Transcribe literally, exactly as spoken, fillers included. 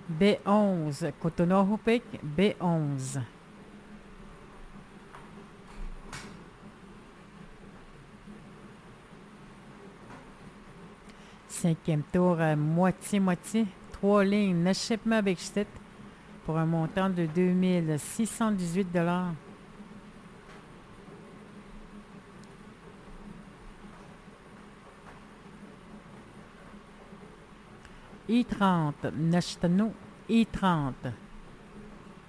B onze, Cotonou-Hupik, B onze. Cinquième tour à moitié-moitié. Trois lignes, neuf shipments avec chute pour un montant de deux mille six cent dix-huit dollars. I trente, Nashtano, I trente.